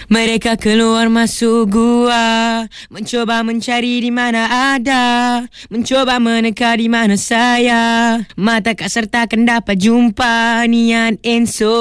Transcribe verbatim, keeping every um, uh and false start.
Mereka keluar masuk gua, mencoba mencari di mana ada, mencoba meneka di mana saya. Mata kasar takkan dapat jumpa Nian Enso.